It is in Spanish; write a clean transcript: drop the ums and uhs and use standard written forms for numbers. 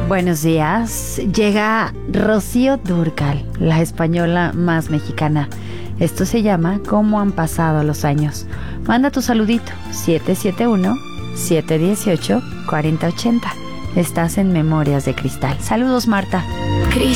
Buenos días. Llega Rocío Dúrcal, la española más mexicana. Esto se llama ¿Cómo han pasado los años? Manda tu saludito, 771-718-4080. Estás en Memorias de Cristal. Saludos, Marta. Cristal.